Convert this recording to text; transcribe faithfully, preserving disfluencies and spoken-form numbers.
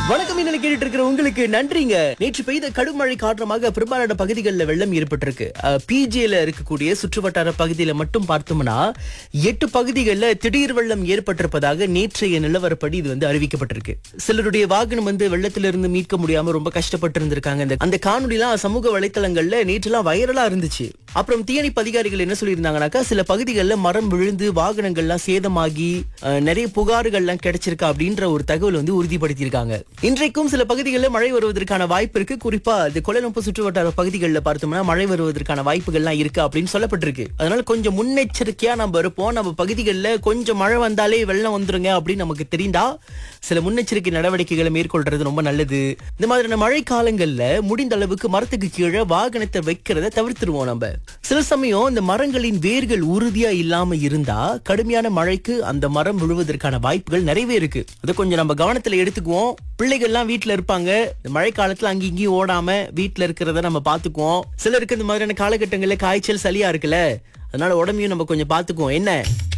வணக்கம் என்ன கேட்டுட்டு இருக்கிற உங்களுக்கு நன்றிங்க. நேற்று பெய்த கடும் மழை காரணமாக பெரும்பாலான பகுதிகளில் வெள்ளம் ஏற்பட்டிருக்கு. பிஜேல இருக்கக்கூடிய சுற்றுவட்டார பகுதியில மட்டும் பார்த்தோம்னா எட்டு பகுதிகளில் திடீர் வெள்ளம் ஏற்பட்டிருப்பதாக நேற்றைய நிலவரப்படி இது வந்து அறிவிக்கப்பட்டிருக்கு. சிலருடைய வாகனம் வந்து வெள்ளத்திலிருந்து மீட்க முடியாம ரொம்ப கஷ்டப்பட்டு இருந்திருக்காங்க. அந்த- அந்த காணொலிலாம் சமூக வலைத்தளங்கள்ல நேற்றுலாம் வைரலா இருந்துச்சு. அப்புறம் தீயணைப்பு அதிகாரிகள் என்ன சொல்லியிருந்தாங்கன்னாக்கா, சில பகுதிகளில் மரம் விழுந்து வாகனங்கள்லாம் சேதமாகி அஹ், நிறைய புகார்கள்லாம் கிடைச்சிருக்கா அப்படின்ற ஒரு தகவல் வந்து உறுதிப்படுத்தியிருக்காங்க. இன்றைக்கும் சில பகுதிகளில் மழை வருவதற்கான வாய்ப்பு இருக்கு. குறிப்பா இந்த கோலாலம்பூர் சுற்றுவட்டார பகுதிகளில் பார்த்தோம்னா மழை வருவதற்கான வாய்ப்புகள்லாம் இருக்கு அப்படின்னு சொல்லப்பட்டிருக்கு. அதனால கொஞ்சம் முன்னெச்சரிக்கையா நம்ம இருப்போம். நம்ம பகுதிகளில் கொஞ்சம் மழை வந்தாலே வெள்ளம் வந்துருங்க அப்படின்னு நமக்கு தெரிந்தா சில முன்னெச்சரிக்கை நடவடிக்கைகளை மேற்கொள்றது ரொம்ப நல்லது. இந்த மாதிரியான மழை காலங்கள்ல முடிந்த அளவுக்கு மரத்துக்கு கீழே வாகனத்தை வைக்கிறத தவிர்த்துருவோம். நம்ம சில சமயம் இந்த மரங்களின் வேர்கள் உறுதியா இல்லாம இருந்தா கடுமையான மழைக்கு அந்த மரம் விழுவதற்கான வாய்ப்புகள் நிறையவே இருக்கு. அதை கொஞ்சம் நம்ம கவனத்துல எடுத்துக்குவோம். பிள்ளைகள்லாம் வீட்டுல இருப்பாங்க. இந்த மழை காலத்துல அங்கேயும் இங்கேயும் ஓடாம வீட்டுல இருக்கிறத நம்ம பாத்துக்குவோம். சிலருக்கு இந்த மாதிரியான காலகட்டங்கள்ல காய்ச்சல் சளியா இருக்குல்ல, அதனால உடம்பையும் நம்ம கொஞ்சம் பாத்துக்குவோம். என்ன